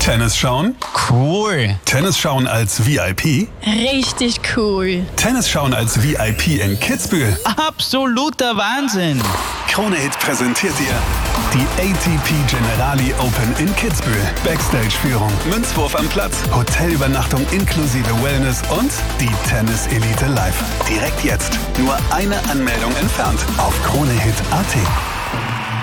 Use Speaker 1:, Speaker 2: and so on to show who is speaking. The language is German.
Speaker 1: Tennis schauen?
Speaker 2: Cool.
Speaker 1: Tennis schauen als VIP?
Speaker 3: Richtig cool.
Speaker 1: Tennis schauen als VIP in Kitzbühel?
Speaker 2: Absoluter Wahnsinn.
Speaker 1: Krone Hit präsentiert dir die ATP Generali Open in Kitzbühel. Backstage-Führung, Münzwurf am Platz, Hotelübernachtung inklusive Wellness und die Tennis Elite Live. Direkt jetzt. Nur eine Anmeldung entfernt auf kronehit.at.